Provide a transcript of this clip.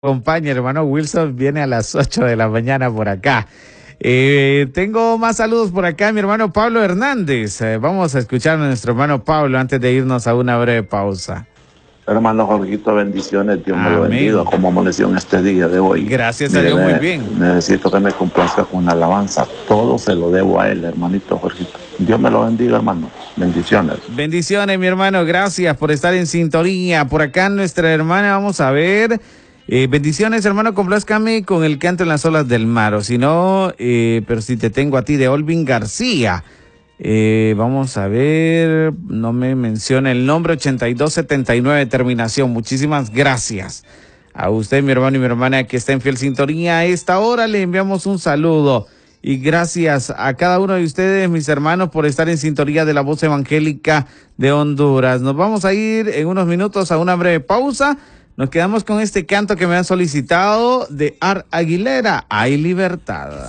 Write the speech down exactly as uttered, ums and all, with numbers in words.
Acompaña, hermano Wilson, viene a las ocho de la mañana por acá. Eh, tengo más saludos por acá, mi hermano Pablo Hernández. Eh, vamos a escuchar a nuestro hermano Pablo antes de irnos a una breve pausa. Hermano Jorgito, bendiciones, Dios me lo bendiga, Amén. como amaneció en este día de hoy. Gracias a Mire, Dios, muy ne- bien. necesito que me complazca con una alabanza, todo se lo debo a él, hermanito Jorgito. Dios me lo bendiga, hermano, bendiciones. Bendiciones, mi hermano, gracias por estar en sintonía. Por acá nuestra hermana, vamos a ver. Eh, bendiciones, hermano, complázcame con el canto en las olas del mar, o si no, eh, pero si te tengo a ti, de Olvin García. Eh, vamos a ver, no me menciona el nombre, ochenta y dos setenta y nueve terminación. Muchísimas gracias a usted, mi hermano y mi hermana, que está en fiel sintonía. A esta hora le enviamos un saludo y gracias a cada uno de ustedes, mis hermanos, por estar en sintonía de la voz evangélica de Honduras. Nos vamos a ir en unos minutos a una breve pausa. Nos quedamos con este canto que me han solicitado de Art Aguilera, Hay Libertad.